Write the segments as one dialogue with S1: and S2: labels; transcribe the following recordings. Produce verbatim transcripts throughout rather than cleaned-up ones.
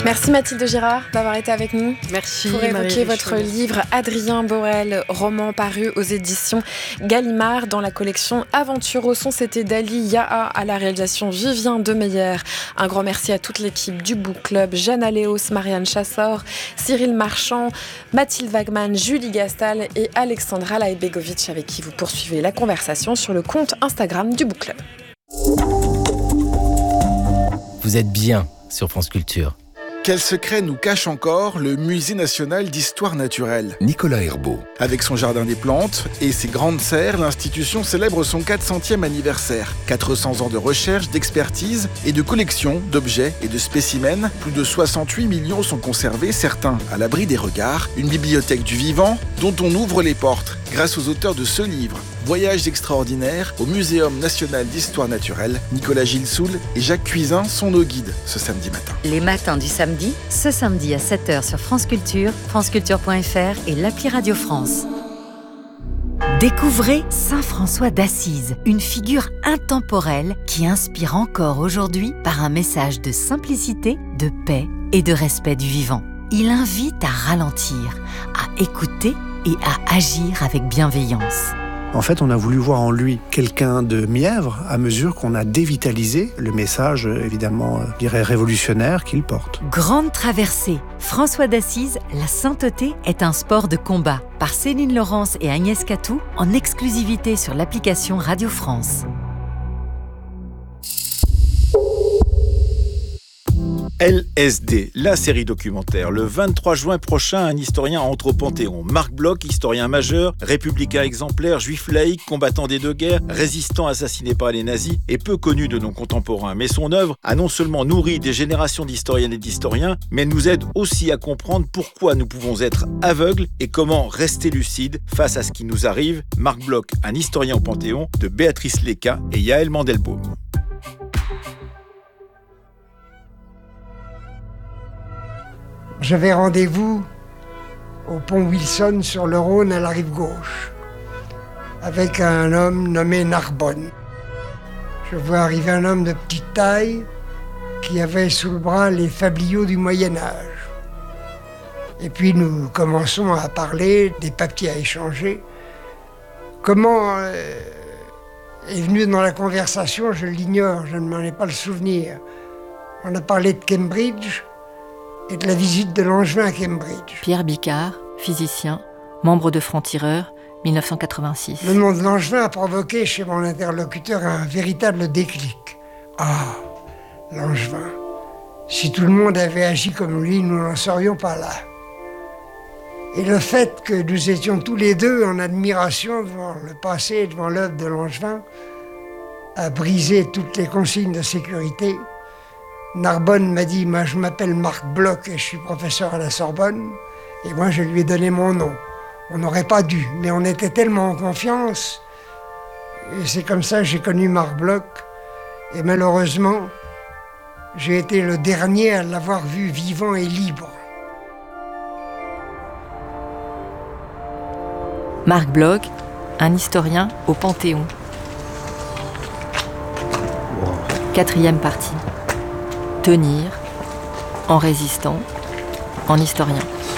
S1: Merci Mathilde Girard d'avoir été avec nous.
S2: Merci.
S1: Pour évoquer votre livre Adrien Borel, roman paru aux éditions Gallimard dans la collection Aventure au son. C'était Dali Yaha, à la réalisation Vivien Demeyer. Un grand merci à toute l'équipe du Book Club, Jeanne Aléos, Marianne Chassor, Cyril Marchand, Mathilde Wagman, Julie Gastal et Alexandra Laibegovic, avec qui vous poursuivez la conversation sur le compte Instagram du Book Club.
S3: Vous êtes bien sur France Culture.
S4: Quel secret nous cache encore le Musée national d'histoire naturelle ?
S5: Nicolas Herbeau.
S4: Avec son jardin des plantes et ses grandes serres, l'institution célèbre son quatre centième anniversaire. quatre cents ans de recherche, d'expertise et de collection d'objets et de spécimens. Plus de soixante-huit millions sont conservés, certains à l'abri des regards. Une bibliothèque du vivant dont on ouvre les portes grâce aux auteurs de ce livre. Voyages extraordinaires au Muséum national d'histoire naturelle. Nicolas Gilsoul et Jacques Cuisin sont nos guides ce samedi matin.
S6: Les matins du samedi, ce samedi à sept heures sur France Culture, franceculture point f r et l'appli Radio France. Découvrez Saint François d'Assise, une figure intemporelle qui inspire encore aujourd'hui par un message de simplicité, de paix et de respect du vivant. Il invite à ralentir, à écouter et à agir avec bienveillance.
S7: En fait, on a voulu voir en lui quelqu'un de mièvre à mesure qu'on a dévitalisé le message, évidemment, je dirais révolutionnaire qu'il porte.
S6: Grande traversée. François d'Assise, la sainteté est un sport de combat. Par Céline Laurence et Agnès Catou, en exclusivité sur l'application Radio France.
S8: L S D, la série documentaire. Le vingt-trois juin prochain, un historien entre au Panthéon. Marc Bloch, historien majeur, républicain exemplaire, juif laïque, combattant des deux guerres, résistant assassiné par les nazis et peu connu de nos contemporains. Mais son œuvre a non seulement nourri des générations d'historiennes et d'historiens, mais nous aide aussi à comprendre pourquoi nous pouvons être aveugles et comment rester lucides face à ce qui nous arrive. Marc Bloch, un historien au Panthéon, de Béatrice Léca et Yaël Mandelbaum.
S9: J'avais rendez-vous au pont Wilson sur le Rhône à la rive gauche avec un homme nommé Narbonne. Je vois arriver un homme de petite taille qui avait sous le bras les fabliaux du Moyen-Âge. Et puis nous commençons à parler, des papiers à échanger. Comment euh, est venu dans la conversation, je l'ignore, je ne m'en ai pas le souvenir. On a parlé de Cambridge et de la visite de Langevin à Cambridge.
S10: Pierre Bicard, physicien, membre de Francs-Tireurs, dix-neuf cent quatre-vingt-six.
S9: Le nom de Langevin a provoqué chez mon interlocuteur un véritable déclic. Ah, Langevin. Si tout le monde avait agi comme lui, nous n'en serions pas là. Et le fait que nous étions tous les deux en admiration devant le passé et devant l'œuvre de Langevin a brisé toutes les consignes de sécurité. Narbonne m'a dit, moi je m'appelle Marc Bloch et je suis professeur à la Sorbonne. Et moi je lui ai donné mon nom. On n'aurait pas dû, mais on était tellement en confiance. Et c'est comme ça que j'ai connu Marc Bloch. Et malheureusement, j'ai été le dernier à l'avoir vu vivant et libre.
S10: Marc Bloch, un historien au Panthéon. Quatrième partie. Tenir, en résistant, en historien.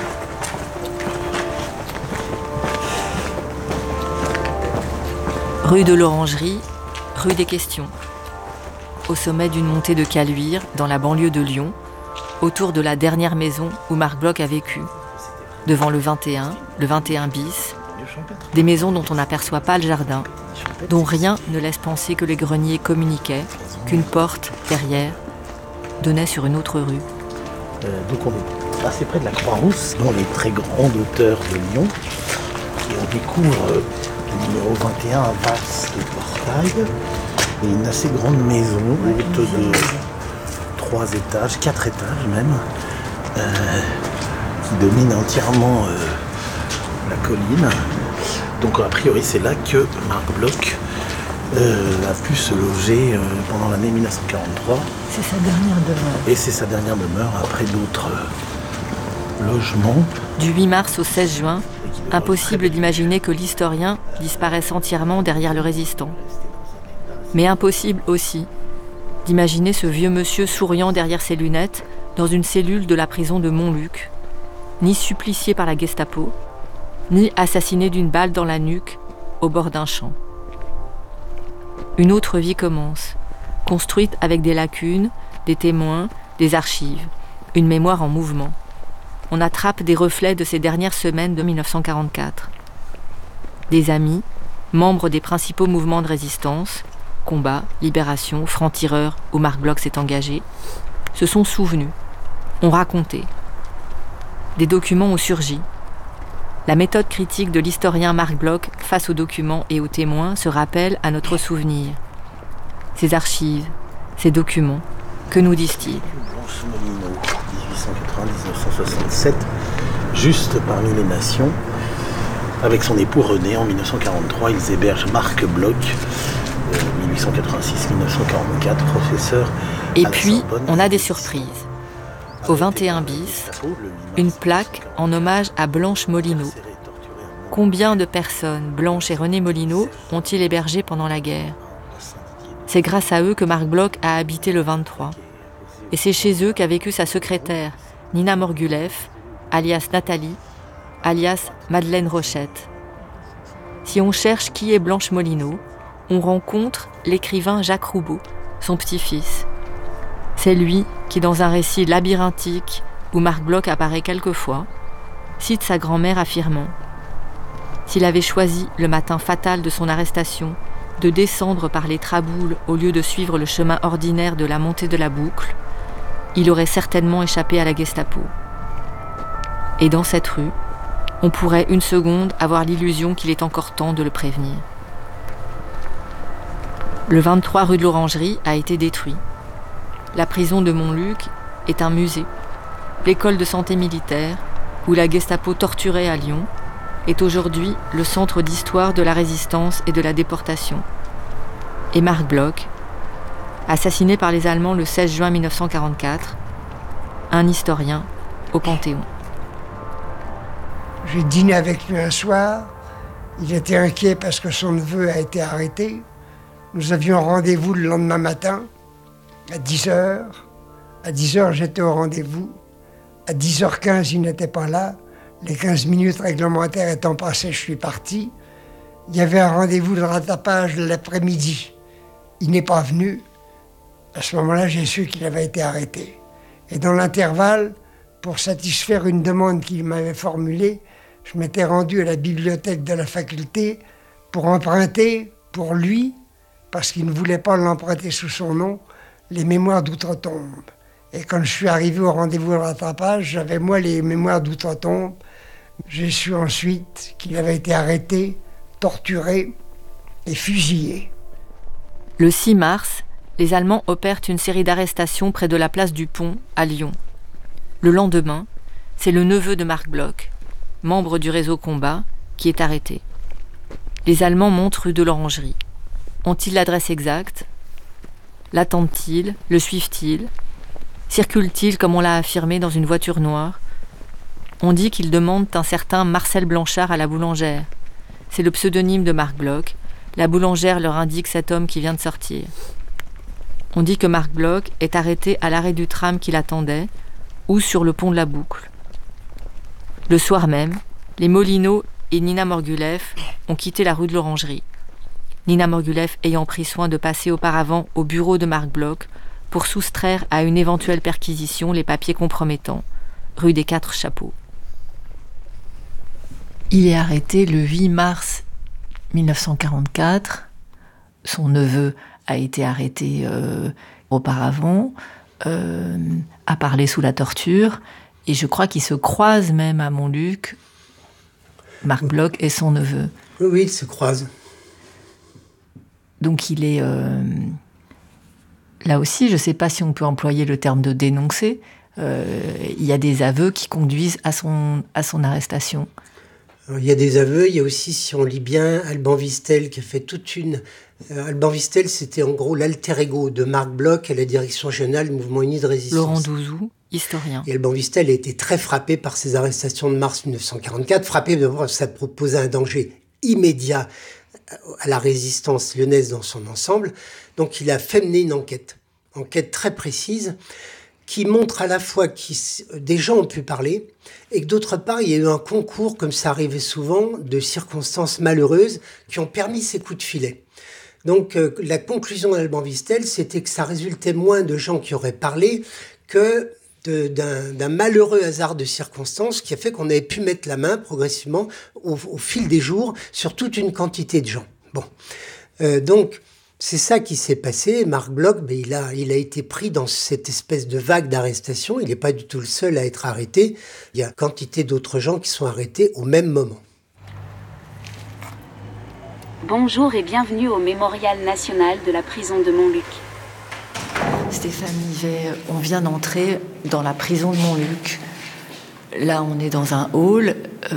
S10: Rue de l'Orangerie, rue des Questions. Au sommet d'une montée de Caluire, dans la banlieue de Lyon, autour de la dernière maison où Marc Bloch a vécu. Devant le vingt et un, le vingt et un bis, des maisons dont on n'aperçoit pas le jardin, dont rien ne laisse penser que les greniers communiquaient, qu'une porte, derrière, donnait sur une autre rue.
S11: Euh, donc on est assez près de la Croix-Rousse, dans les très grandes hauteurs de Lyon. Et on découvre euh, le numéro vingt et un, un vaste portail et une assez grande maison, haute de trois étages, quatre étages même, euh, qui domine entièrement euh, la colline. Donc a priori c'est là que Marc Bloch euh, a pu se loger euh, pendant l'année mille neuf cent quarante-trois.
S10: C'est sa dernière demeure.
S11: Et c'est sa dernière demeure après d'autres euh, logements.
S10: Du huit mars au seize juin, impossible d'imaginer que l'historien disparaisse entièrement derrière le résistant. Mais impossible aussi d'imaginer ce vieux monsieur souriant derrière ses lunettes, dans une cellule de la prison de Montluc, ni supplicié par la Gestapo, ni assassiné d'une balle dans la nuque au bord d'un champ. Une autre vie commence, construite avec des lacunes, des témoins, des archives, une mémoire en mouvement. On attrape des reflets de ces dernières semaines de mille neuf cent quarante-quatre. Des amis, membres des principaux mouvements de résistance, combat, libération, francs-tireurs où Marc Bloch s'est engagé, se sont souvenus, ont raconté. Des documents ont surgi. La méthode critique de l'historien Marc Bloch face aux documents et aux témoins se rappelle à notre souvenir. Ces archives, ces documents, que nous disent-ils ?
S11: Blanche Molino, dix-huit cent quatre-vingts à dix-neuf cent soixante-sept, juste parmi les nations. Avec son époux René, en mille neuf cent quarante-trois, ils hébergent Marc Bloch, euh, mille huit cent quatre-vingt-six à mille neuf cent quarante-quatre, professeur.
S10: Et puis, on a des surprises. Au vingt et un bis, une plaque en hommage à Blanche Molino. Combien de personnes, Blanche et René Molino, ont-ils hébergé pendant la guerre ? C'est grâce à eux que Marc Bloch a habité le vingt-trois. Et c'est chez eux qu'a vécu sa secrétaire, Nina Morguleff, alias Nathalie, alias Madeleine Rochette. Si on cherche qui est Blanche Molino, on rencontre l'écrivain Jacques Roubaud, son petit-fils. C'est lui qui, dans un récit labyrinthique où Marc Bloch apparaît quelquefois, cite sa grand-mère affirmant « S'il avait choisi le matin fatal de son arrestation de descendre par les Traboules au lieu de suivre le chemin ordinaire de la montée de la boucle, il aurait certainement échappé à la Gestapo. Et dans cette rue, on pourrait une seconde avoir l'illusion qu'il est encore temps de le prévenir. » Le vingt-trois rue de l'Orangerie a été détruit. La prison de Montluc est un musée. L'école de santé militaire, où la Gestapo torturait à Lyon, est aujourd'hui le centre d'histoire de la résistance et de la déportation. Et Marc Bloch, assassiné par les Allemands le seize juin mille neuf cent quarante-quatre, un historien au Panthéon.
S9: J'ai dîné avec lui un soir. Il était inquiet parce que son neveu a été arrêté. Nous avions rendez-vous le lendemain matin, à dix heures. À dix heures, j'étais au rendez-vous. À dix heures quinze, il n'était pas là. Les quinze minutes réglementaires étant passées, je suis parti. Il y avait un rendez-vous de rattrapage l'après-midi. Il n'est pas venu. À ce moment-là, j'ai su qu'il avait été arrêté. Et dans l'intervalle, pour satisfaire une demande qu'il m'avait formulée, je m'étais rendu à la bibliothèque de la faculté pour emprunter, pour lui, parce qu'il ne voulait pas l'emprunter sous son nom, les mémoires d'outre-tombe. Et quand je suis arrivé au rendez-vous de rattrapage, j'avais moi les mémoires d'outre-tombe. J'ai su ensuite qu'il avait été arrêté, torturé et fusillé.
S10: Le six mars, les Allemands opèrent une série d'arrestations près de la place du Pont, à Lyon. Le lendemain, c'est le neveu de Marc Bloch, membre du réseau Combat, qui est arrêté. Les Allemands montent rue de l'Orangerie. Ont-ils l'adresse exacte ? L'attendent-ils ? Le suivent-ils ? Circulent-ils, comme on l'a affirmé, dans une voiture noire ? On dit qu'ils demandent un certain Marcel Blanchard à la boulangère. C'est le pseudonyme de Marc Bloch. La boulangère leur indique cet homme qui vient de sortir. On dit que Marc Bloch est arrêté à l'arrêt du tram qui l'attendait, ou sur le pont de la Boucle. Le soir même, les Molino et Nina Morguleff ont quitté la rue de l'Orangerie. Nina Morguleff ayant pris soin de passer auparavant au bureau de Marc Bloch pour soustraire à une éventuelle perquisition les papiers compromettants, rue des Quatre Chapeaux.
S2: Il est arrêté le huit mars mille neuf cent quarante-quatre. Son neveu a été arrêté euh, auparavant, euh, a parlé sous la torture, et je crois qu'ils se croisent même à Montluc, Marc Bloch et son neveu.
S5: Oui, oui, ils se croisent.
S2: Donc il est... Euh, là aussi, je ne sais pas si on peut employer le terme de dénoncer. Euh, il y a des aveux qui conduisent à son, à son arrestation.
S5: Alors, il y a des aveux, il y a aussi, si on lit bien, Alban Vistel qui a fait toute une... Euh, Alban Vistel, c'était en gros l'alter ego de Marc Bloch à la direction générale du Mouvement Uni de Résistance.
S10: Laurent Douzou, historien.
S5: Et Alban Vistel a été très frappé par ces arrestations de mars mille neuf cent quarante-quatre, frappé de voir que ça proposait un danger immédiat à la résistance lyonnaise dans son ensemble. Donc il a fait mener une enquête, enquête très précise, qui montre à la fois que des gens ont pu parler et que d'autre part, il y a eu un concours, comme ça arrivait souvent, de circonstances malheureuses qui ont permis ces coups de filet. Donc euh, la conclusion d'Alban Vistel, c'était que ça résultait moins de gens qui auraient parlé que de, d'un, d'un malheureux hasard de circonstances qui a fait qu'on avait pu mettre la main progressivement au, au fil des jours sur toute une quantité de gens. Bon, euh, donc c'est ça qui s'est passé. Marc Bloch, ben, il a, il a été pris dans cette espèce de vague d'arrestation. Il n'est pas du tout le seul à être arrêté. Il y a quantité d'autres gens qui sont arrêtés au même moment.
S12: Bonjour et bienvenue au Mémorial national de la prison de Montluc.
S2: Stéphane Nivet, on vient d'entrer dans la prison de Montluc. Là, on est dans un hall. Euh...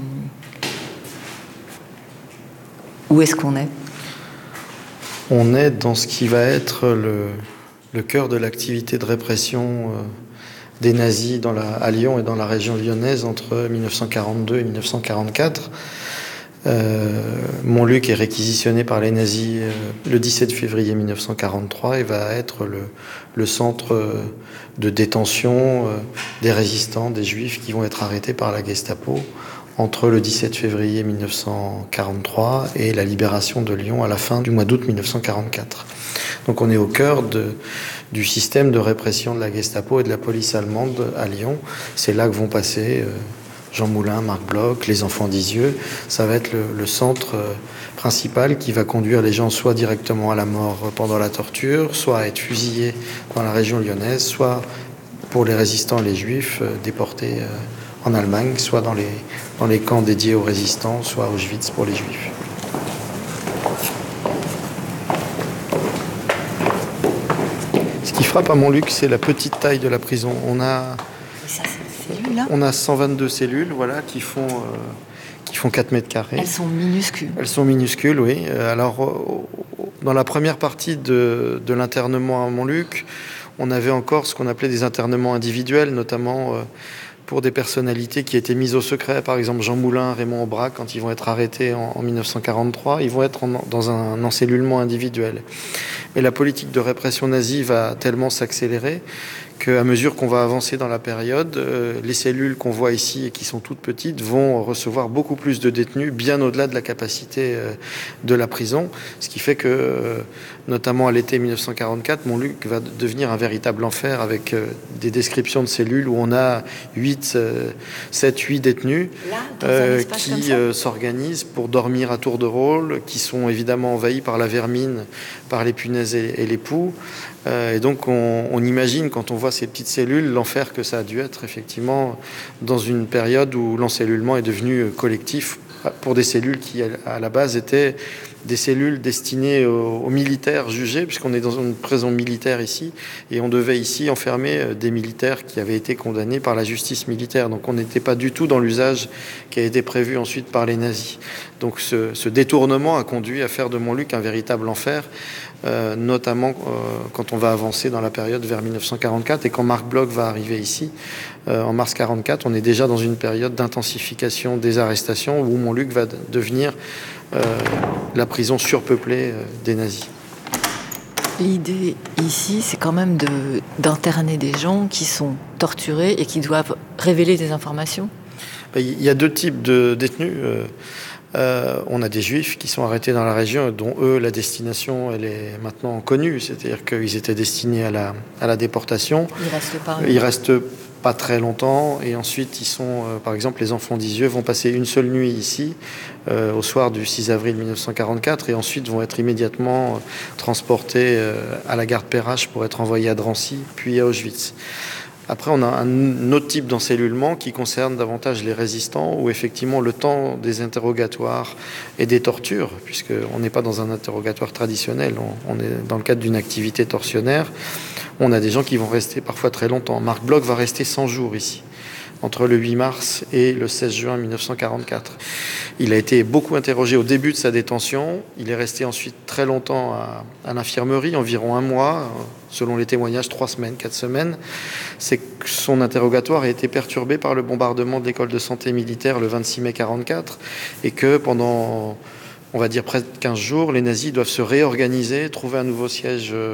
S2: Où est-ce qu'on est ?
S13: On est dans ce qui va être le, le cœur de l'activité de répression euh, des nazis dans la, à Lyon et dans la région lyonnaise entre mille neuf cent quarante-deux et mille neuf cent quarante-quatre. Euh, Montluc est réquisitionné par les nazis euh, le dix-sept février mille neuf cent quarante-trois et va être le, le centre euh, de détention euh, des résistants, des juifs qui vont être arrêtés par la Gestapo entre le dix-sept février mille neuf cent quarante-trois et la libération de Lyon à la fin du mois d'août mille neuf cent quarante-quatre. Donc on est au cœur de, du système de répression de la Gestapo et de la police allemande à Lyon. C'est là que vont passer euh, Jean Moulin, Marc Bloch, les enfants d'Isieux. Ça va être le, le centre euh, principal qui va conduire les gens soit directement à la mort pendant la torture, soit à être fusillés dans la région lyonnaise, soit pour les résistants et les juifs euh, déportés euh, en Allemagne, soit dans les, dans les camps dédiés aux résistants, soit à Auschwitz pour les juifs. Ce qui frappe à Montluc, c'est la petite taille de la prison. On a...
S2: Ça, c'est les cellules, là ?
S13: On a cent vingt-deux cellules, voilà, qui font, euh, qui font quatre mètres carrés.
S2: Elles sont minuscules.
S13: Elles sont minuscules, oui. Alors, euh, dans la première partie de, de l'internement à Montluc, on avait encore ce qu'on appelait des internements individuels, notamment euh, pour des personnalités qui étaient mises au secret. Par exemple, Jean Moulin, Raymond Aubrac, quand ils vont être arrêtés en, en mille neuf cent quarante-trois, ils vont être en, dans un encellulement individuel. Mais la politique de répression nazie va tellement s'accélérer qu'à mesure qu'on va avancer dans la période, euh, les cellules qu'on voit ici et qui sont toutes petites vont recevoir beaucoup plus de détenus, bien au-delà de la capacité euh, de la prison. Ce qui fait que, euh, notamment à l'été mille neuf cent quarante-quatre, Montluc va devenir un véritable enfer avec euh, des descriptions de cellules où on a huit, sept, huit détenus
S2: Là,
S13: euh, qui euh, s'organisent pour dormir à tour de rôle, qui sont évidemment envahis par la vermine, par les punaises et, et les poux. Euh, et donc on, on imagine, quand on voit ces petites cellules, l'enfer que ça a dû être effectivement dans une période où l'encellulement est devenu collectif pour des cellules qui à la base étaient des cellules destinées aux, aux militaires jugés, puisqu'on est dans une prison militaire ici, et on devait ici enfermer des militaires qui avaient été condamnés par la justice militaire. Donc on n'était pas du tout dans l'usage qui a été prévu ensuite par les nazis. Donc ce, ce détournement a conduit à faire de Montluc un véritable enfer, euh, notamment euh, quand on va avancer dans la période vers mille neuf cent quarante-quatre, et quand Marc Bloch va arriver ici, euh, en mars quarante-quatre, on est déjà dans une période d'intensification des arrestations où Montluc va devenir Euh, la prison surpeuplée euh, des nazis.
S2: L'idée ici, c'est quand même de, d'interner des gens qui sont torturés et qui doivent révéler des informations.
S13: Il y a deux types de détenus. Euh, euh, on a des juifs qui sont arrêtés dans la région, dont eux, la destination, elle est maintenant connue. C'est-à-dire qu'ils étaient destinés à la, à la déportation.
S2: Ils restent pas.
S13: Ils restent pas très longtemps, et ensuite ils sont, euh, par exemple, les enfants d'Isieux vont passer une seule nuit ici, euh, au soir du six avril mille neuf cent quarante-quatre, et ensuite vont être immédiatement euh, transportés euh, à la gare de Perrache pour être envoyés à Drancy, puis à Auschwitz. Après, on a un autre type d'encellulement qui concerne davantage les résistants, où effectivement le temps des interrogatoires et des tortures, puisqu'on n'est pas dans un interrogatoire traditionnel, on, on est dans le cadre d'une activité tortionnaire, on a des gens qui vont rester parfois très longtemps. Marc Bloch va rester cent jours ici, entre le huit mars et le seize juin mille neuf cent quarante-quatre. Il a été beaucoup interrogé au début de sa détention. Il est resté ensuite très longtemps à, à l'infirmerie, environ un mois, selon les témoignages, trois semaines, quatre semaines. C'est que son interrogatoire a été perturbé par le bombardement de l'école de santé militaire le vingt-six mai quarante-quatre, et que pendant, on va dire, près de quinze jours, les nazis doivent se réorganiser, trouver un nouveau siège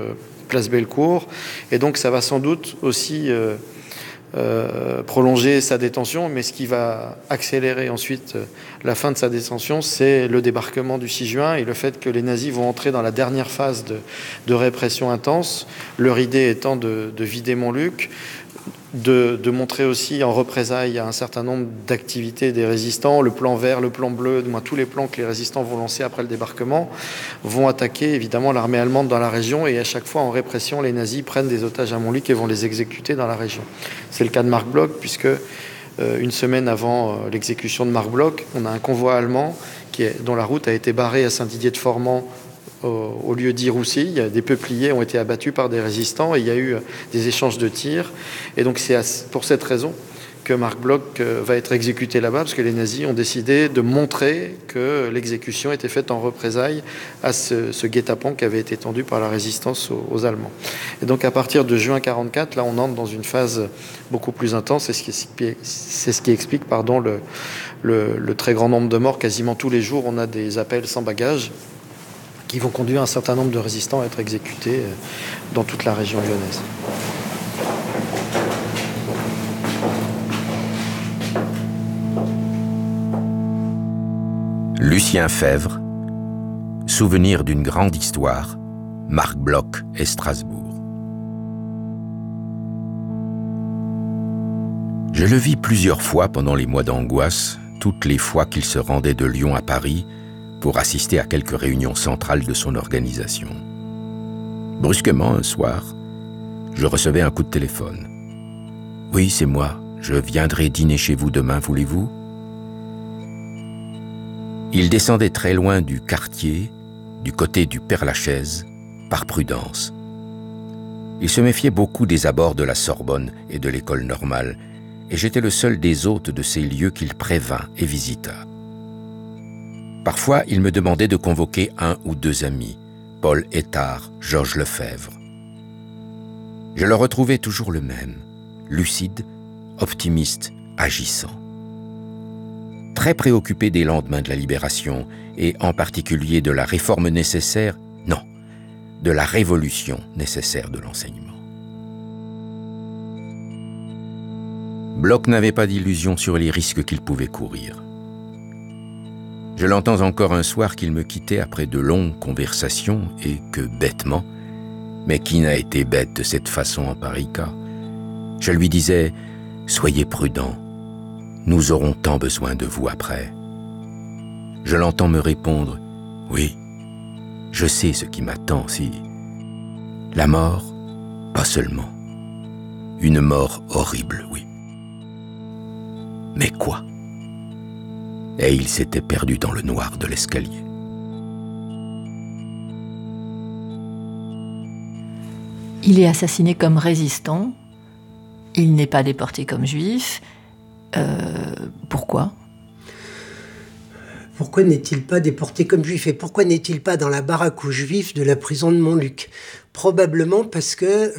S13: place Bellecour. Et donc ça va sans doute aussi euh, euh, prolonger sa détention, mais ce qui va accélérer ensuite euh, la fin de sa détention, c'est le débarquement du six juin et le fait que les nazis vont entrer dans la dernière phase de, de répression intense, leur idée étant de, de vider Montluc, De, de montrer aussi en représailles un certain nombre d'activités des résistants, le plan vert, le plan bleu, du moins tous les plans que les résistants vont lancer après le débarquement, vont attaquer évidemment l'armée allemande dans la région, et à chaque fois en répression, les nazis prennent des otages à Montluc et vont les exécuter dans la région. C'est le cas de Marc Bloch, puisque euh, une semaine avant euh, l'exécution de Marc Bloch, on a un convoi allemand qui est, dont la route a été barrée à Saint-Didier-de-Formans, au lieu d'Iroussi. Des peupliers ont été abattus par des résistants et il y a eu des échanges de tirs. Et donc c'est pour cette raison que Marc Bloch va être exécuté là-bas, parce que les nazis ont décidé de montrer que l'exécution était faite en représailles à ce, ce guet-apens qui avait été tendu par la résistance aux, aux Allemands. Et donc à partir de juin quarante-quatre, là on entre dans une phase beaucoup plus intense, c'est ce qui explique, c'est ce qui explique pardon, le, le, le très grand nombre de morts. Quasiment tous les jours on a des appels sans bagages qui vont conduire un certain nombre de résistants à être exécutés dans toute la région lyonnaise.
S14: Lucien Febvre, souvenir d'une grande histoire, Marc Bloch et Strasbourg. Je le vis plusieurs fois pendant les mois d'angoisse, toutes les fois qu'il se rendait de Lyon à Paris, pour assister à quelques réunions centrales de son organisation. Brusquement, un soir, je recevais un coup de téléphone. « Oui, c'est moi. Je viendrai dîner chez vous demain, voulez-vous » Il descendait très loin du quartier, du côté du Père-Lachaise, par prudence. Il se méfiait beaucoup des abords de la Sorbonne et de l'école normale, et j'étais le seul des hôtes de ces lieux qu'il prévint et visita. Parfois, il me demandait de convoquer un ou deux amis, Paul Ettard, Georges Lefebvre. Je le retrouvais toujours le même, lucide, optimiste, agissant. Très préoccupé des lendemains de la Libération, et en particulier de la réforme nécessaire, non, de la révolution nécessaire de l'enseignement. Bloch n'avait pas d'illusion sur les risques qu'il pouvait courir. Je l'entends encore un soir qu'il me quittait après de longues conversations et que, bêtement, mais qui n'a été bête de cette façon en pareil cas, je lui disais « Soyez prudent, nous aurons tant besoin de vous après. » Je l'entends me répondre « Oui, je sais ce qui m'attend si... La mort, pas seulement. Une mort horrible, oui. Mais quoi ?» Et il s'était perdu dans le noir de l'escalier.
S2: Il est assassiné comme résistant. Il n'est pas déporté comme juif. Euh, pourquoi ?
S5: Pourquoi n'est-il pas déporté comme juif ? Et pourquoi n'est-il pas dans la baraque aux juifs de la prison de Montluc ? Probablement parce que